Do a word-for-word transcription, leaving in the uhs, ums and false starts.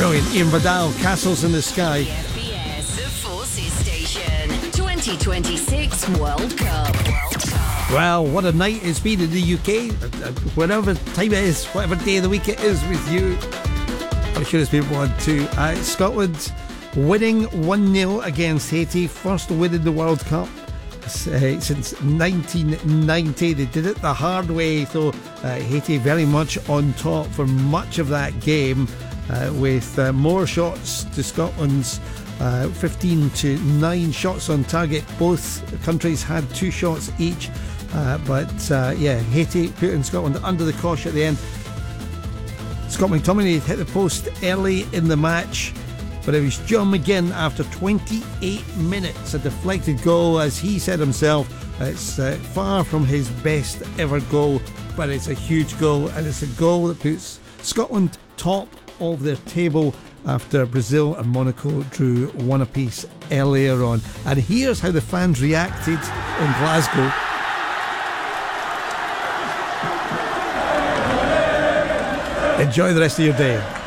Brilliant. Ian Vidal, Castles in the Sky. The F B S, the Forces Station. twenty twenty-six World Cup. World Cup. Well, what a night it's been in the U K. Whatever time it is, whatever day of the week it is with you, I'm sure it's been one too. Uh, Scotland winning one nil against Haiti. First win in the World Cup uh, since nineteen ninety. They did it the hard way, though. Uh, Haiti very much on top for much of that game, uh, with uh, more shots to Scotland's uh, fifteen to nine shots on target. Both countries had two shots each, uh, but uh, yeah, Haiti putting Scotland under the cosh at the end. Scott McTominay hit the post early in the match, but it was John McGinn after twenty-eight minutes, a deflected goal. As he said himself, it's uh, far from his best ever goal, but it's a huge goal, and it's a goal that puts Scotland top of their table after Brazil and Monaco drew one apiece earlier on. And here's how the fans reacted in Glasgow. Enjoy the rest of your day.